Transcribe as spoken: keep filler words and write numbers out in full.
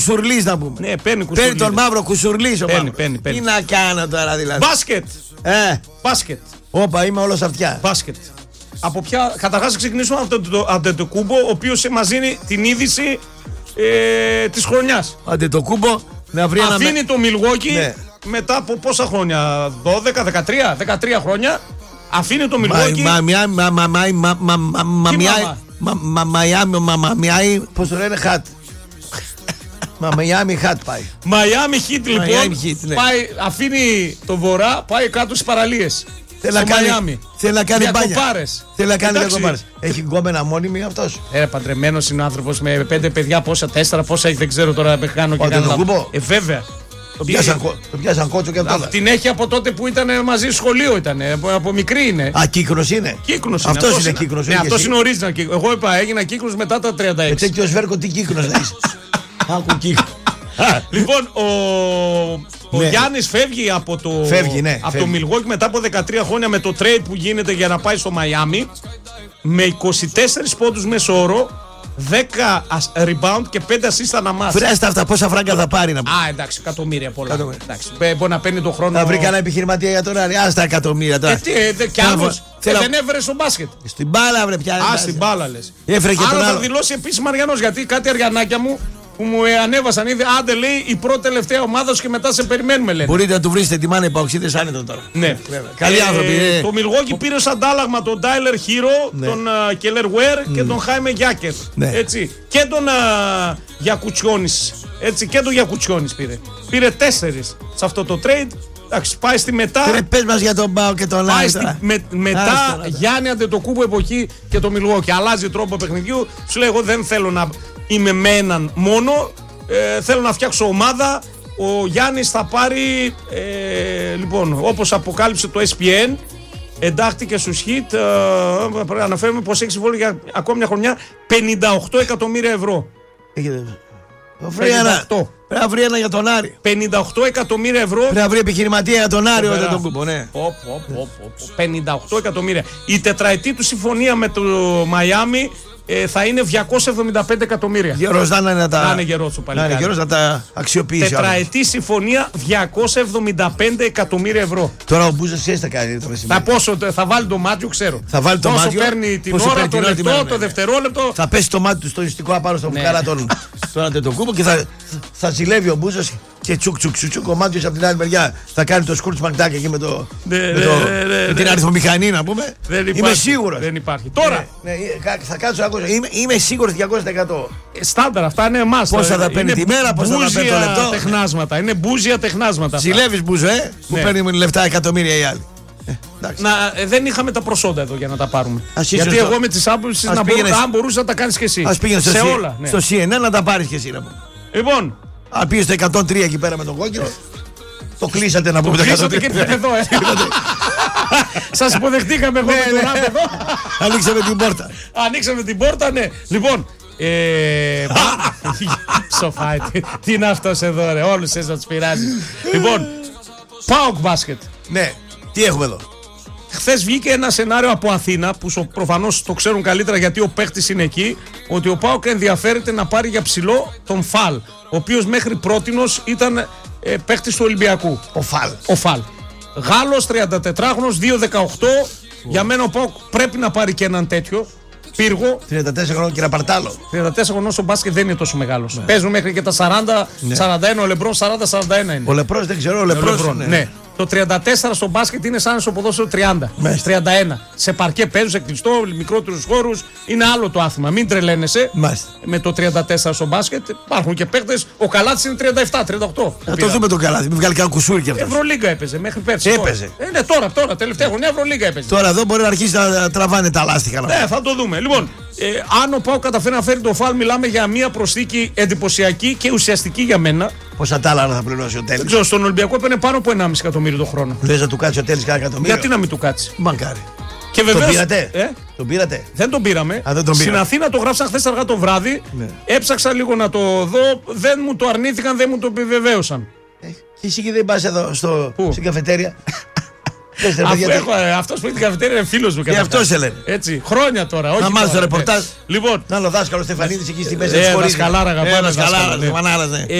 Κουσουρλής να πούμε. Ναι, παίρνει Κουσουρλής. Παίρνει τον μαύρο Κουσουρλής ο παίρνει, μαύρος. παίρνει, παίρνει. Τι να κάνω τώρα δηλαδή. Μπάσκετ. Ε, Μπάσκετ. όπα, είμαι όλος αυτιά. Μπάσκετ. Από ποια. Καταρχάς, ξεκινήσουμε από τον Αντετοκούμπο, ο οποίος μας δίνει την είδηση ε, της χρονιάς. Αντετοκούμπο να βρει ένα. Αφήνει το Μιλγόκι ναι. μετά από πόσα χρόνια, δώδεκα, δεκατρία, δεκατρία χρόνια. Αφήνει το Μιλγόκι. Μαμιάμι, μαμιάμι, μαμιάμι, μαμιάμι, πώς το λένε, χατ. Μαμιάμι χατ πάει. Μαϊάμι Χιτ λοιπόν. Πάει, αφήνει το βορρά, πάει κάτω στις παραλίες. Θέλει να κάνει, θέλει να κάνει μπάνια. Θέλει να κάνει διακοπάρες. Έχει γκόμενα μόνιμη αυτός. Ε, παντρεμένος είναι άνθρωπος με πέντε παιδιά, πόσα, τέσσερα, πόσα έχει, δεν ξέρω τώρα με κάνω και κάνω. Ε, βέβαια. Το πιάσαν, το πιάσαν κότσο και αυτό. Την έχει από τότε που ήταν μαζί σχολείο, ήταν. Από, από μικρή είναι. Α, κύκνος είναι. Κύκνος είναι. Αυτός είναι κύκνος. Ναι, αυτός είναι original κύκνος. Εγώ είπα, έγινα κύκνος μετά τα τριάντα έξι. Ε, τέτοιο σβέρκο, τι κύκνος να είσαι. Άκου κύκνο. Λοιπόν, ο, ο ναι. Γιάννης φεύγει από το, φεύγει, ναι, από το Μιλγόκι μετά από δεκατρία χρόνια με το trade που γίνεται για να πάει στο Μαϊάμι με είκοσι τέσσερις πόντους μέσο όρο, δέκα rebound και πέντε assist αναμάς. Φρέστα αυτά, πόσα φράγκα θα πάρει να πει. Α, εντάξει, εκατομμύρια πολλά. Εντάξει, μπορεί να παίρνει τον χρόνο. Θα βρει κανένα επιχειρηματία για τον Άρη. Α, τα εκατομμύρια τώρα. Ε, τι, ε, δε, κι άλλος. Ε, δεν έφερε στο μπάσκετ. Στην μπάλα, βρε πια. Α, στην μπάλα λες. Έφερε και άρα τον θα άλλο. δηλώσει επίσης Μαριανός, γιατί κάτι αριανάκια μου που μου ε, ανέβασαν, είδε, άντε λέει η πρώτη τελευταία ομάδα σου και μετά σε περιμένουμε, λένε. Μπορείτε να του βρείτε τη μάνα υπαοξίδες άνετον τώρα. Ναι. Καλοί ε, άνθρωποι. Ε. Το Μιλγόκι πήρε σαν αντάλλαγμα τον Τάιλερ Χίρο, ναι. τον uh, Κελερ Βουέρ mm. και τον Χάιμε Γιάκερ. Ναι. Έτσι. Και τον uh, Γιακουτσιόνης. Έτσι. Και τον Γιακουτσιόνης πήρε. Πήρε τέσσερις σε αυτό το trade. Εντάξει, πάει στη μετά. Ρε, πες μας για τον Πάο και τον Άρη. Στη... Με, μετά Άστο, Γιάννη Αντετοκούμπο εποχή και το Μιλγόκι. Αλλάζει τρόπο παιχνιδιού. Σου λέει: εγώ δεν θέλω να είμαι με έναν μόνο. Ε, θέλω να φτιάξω ομάδα. Ο Γιάννης θα πάρει. Ε, λοιπόν, όπως αποκάλυψε το ες πι εν, εντάχθηκε στους Hit. Ε, αναφέρουμε πως έχει συμβόλαιο για ακόμη μια χρονιά πενήντα οκτώ εκατομμύρια ευρώ. πενήντα οκτώ. Πρέπει να βρει ένα για τον Άρη. πενήντα οκτώ εκατομμύρια ευρώ. Πρέπει να βρει επιχειρηματία για τον Άρη όταν τον κούπο, ναι. πενήντα οκτώ εκατομμύρια. Η τετραετή του συμφωνία με το Μαϊάμι ε, θα είναι διακόσια εβδομήντα πέντε εκατομμύρια. Γερός να είναι να τα. Να είναι γερός ο παλικάρης. Να είναι γερός να τα αξιοποιήσει. Τετραετή συμφωνία διακόσια εβδομήντα πέντε εκατομμύρια ευρώ. Τώρα ο Μπούζος τι θα κάνει το μεσημέρι. Θα, πόσο, θα βάλει το μάτιο, ξέρω. Θα βάλει το πόσο μάτιο. Παίρνει την ώρα, το λεπτό, το δευτερόλεπτο. Θα πέσει το μάτι του στο ιστικό απάνω στο φουκάρα τον Αντετοκούμπο και θα, θα ζηλεύει ο Μπούζος και τσουκ τσουκ τσουκ. Ο Μάτιος από την άλλη μεριά θα κάνει το σκούρτ μακτάκι εκεί με, το, ναι, με, το, ναι, ναι, ναι, με την αριθμομηχανή να πούμε. Δεν είμαι υπάρχει, σίγουρος. Δεν υπάρχει. Τώρα. Ναι, ναι, θα κάτσω να ακούσω. Είμαι, είμαι σίγουρος διακόσια τοις εκατό. Στάνταρ, αυτά είναι εμάς. Πόσα θα παίρνει τη μέρα, πόσα θα παίρνει το λεπτό. Τεχνάσματα. Είναι μπούζια τεχνάσματα. Ζηλεύεις Μπούζο, ε, που ναι. παίρνει λεφτά εκατομμύρια οι άλλοι. Ε, να, ε, δεν είχαμε τα προσόντα εδώ για να τα πάρουμε. Ας γιατί εγώ με τις άποψεις να μπορούσα, αν μπορούσα να τα κάνεις και εσύ. Ας πήγαινε σε στο, όλα. Ναι. Στο σι εν εν να τα πάρεις και εσύ να πούμε. Λοιπόν. Αν πήγες στο εκατόν τρία εκεί πέρα με τον κόκκινο, το κλείσατε να πούμε το εκατόν τρία. Και ήρθατε εδώ, ε. Σας υποδεχτήκαμε εγώ με τον Ράπ εδώ. Ανοίξαμε την πόρτα. Ανοίξαμε την πόρτα, ναι. Λοιπόν. Σοφάι, τι είναι αυτός εδώ, ρε. Όλους θες να τους πειράζεις. Λοιπόν, ΠΑΟΚ μπάσκετ. Ναι, τι έχουμε εδώ. Χθες βγήκε ένα σενάριο από Αθήνα που προφανώς το ξέρουν καλύτερα γιατί ο παίχτης είναι εκεί, ότι ο ΠΑΟΚ ενδιαφέρεται να πάρει για ψηλό τον Φαλ, ο οποίος μέχρι πρότινος ήταν ε, παίχτης του Ολυμπιακού. Ο Φαλ. Ο Φαλ. Γάλλος, τριαντατετράχρονος, δύο δεκαοκτώ. Oh. Για μένα ο ΠΑΟΚ πρέπει να πάρει και έναν τέτοιο. Πύργο. τριάντα τέσσερα χρόνια και ένα παρτάλο. τριάντα τέσσερα χρονών στο μπάσκετ δεν είναι τόσο μεγάλος. Ναι. Παίζουν μέχρι και τα σαράντα σαράντα ένα, ναι. Ο Λεμπρόν σαράντα σαράντα ένα είναι. Ο Λεμπρόν δεν ξέρω, ο Λεμπρόν. Ναι. ναι. Το τριάντα τέσσερα στο μπάσκετ είναι σαν στο ποδόσφαιρο τριάντα. Μάλιστα. τριάντα ένα. Σε παρκέ παίζουν, σε κλειστό, μικρότερους χώρους. Είναι άλλο το άθλημα. Μην τρελαίνεσαι. Μάλιστα. Με το τριάντα τέσσερα στο μπάσκετ. Υπάρχουν και παίκτες. Ο Καλάτης είναι τριάντα επτά τριάντα οκτώ. Θα το δούμε τον Καλάτη. Μην βγάλει κανένα κουσούρι κι αυτό. Ευρωλίγκα έπαιζε μέχρι πέρσι. Έπαιζε. Τώρα. Είναι τώρα, τώρα, τελευταία χρονιά Ευρωλίγκα έπαιζε. Τώρα εδώ μπορεί να αρχίσει να τραβάνε τα λάστιχα. Ναι, θα το δούμε. Λοιπόν, ε, αν ο ΠΑΟΚ καταφέρει να φέρει το Φαλ, μιλάμε για μια προσθήκη εντυπωσιακή και ουσιαστική για μένα. Πόσα τα άλλα θα πληρώσει ο Τέλης. Ξέρω, στον Ολυμπιακό έπαιρνε πάνω από ενάμιση εκατομμύριο το χρόνο. Λες να του κάτσει ο Τέλης κάνα εκατομμύριο. Γιατί να μην του κάτσει. Μαγκάρι. Και βεβαίως, τον πήρατε. Ε? Τον πήρατε. Δεν τον πήραμε. Α, δεν τον Στην Αθήνα το γράψαν χθες αργά το βράδυ. Ναι. Έψαξα λίγο να το δω. Δεν μου το αρνήθηκαν, δεν μου το επιβεβαίωσαν. Ε, και εσύ και δεν πας εδώ στο, στην καφετέρια. Αυτό που έχει την καφετέρια είναι φίλο μου. Και αυτό σε λένε. Έτσι, χρόνια τώρα. Να μάθει το ρεπορτάζ. Λοιπόν. Να άλλο δάσκαλο Στεφανίδη εκεί στη μέση τη χώρα. Ένα σκαλάρα αγαπάμε.